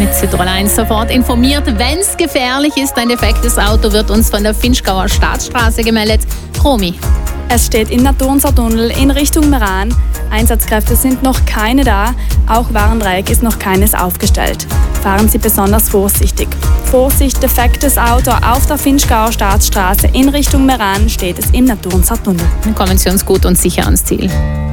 Mit Südtirol 1 sofort informiert, wenn es gefährlich ist. Ein defektes Auto wird uns von der Vinschgauer Staatsstraße gemeldet. Romy. Es steht im Naturnser Tunnel in Richtung Meran. Einsatzkräfte sind noch keine da. Auch Warndreieck ist noch keines aufgestellt. Fahren Sie besonders vorsichtig. Vorsicht, defektes Auto auf der Vinschgauer Staatsstraße in Richtung Meran steht es im Naturnser Tunnel. Dann kommen Sie uns gut und sicher ans Ziel.